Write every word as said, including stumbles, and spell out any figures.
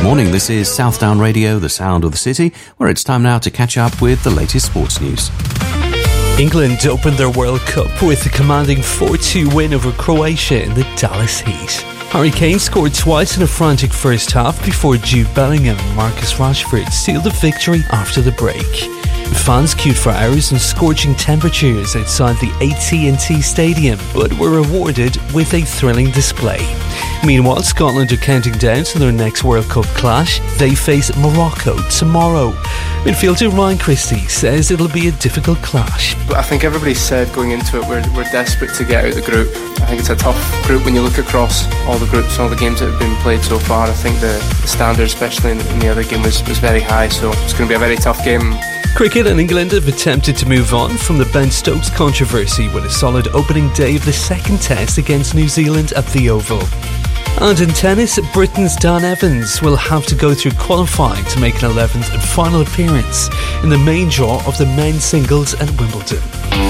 morning, this is Southdown Radio, the sound of the city, where it's time now to catch up with the latest sports news. England opened their World Cup with a commanding four two win over Croatia in the Dallas Heat. Harry Kane scored twice in a frantic first half before Jude Bellingham and Marcus Rashford sealed the victory after the break. Fans queued for hours in scorching temperatures outside the A T and T Stadium, but were rewarded with a thrilling display. Meanwhile, Scotland are counting down to their next World Cup clash. They face Morocco tomorrow. Midfielder Ryan Christie says it'll be a difficult clash. I think everybody said going into it we're, we're desperate to get out of the group. I think it's a tough group when you look across all the groups, all the games that have been played so far. I think the, the standard, especially in, in the other game, was, was very high, so it's going to be a very tough game. Cricket and England have attempted to move on from the Ben Stokes controversy with a solid opening day of the second test against New Zealand at the Oval. And in tennis, Britain's Dan Evans will have to go through qualifying to make an eleventh and final appearance in the main draw of the men's singles at Wimbledon.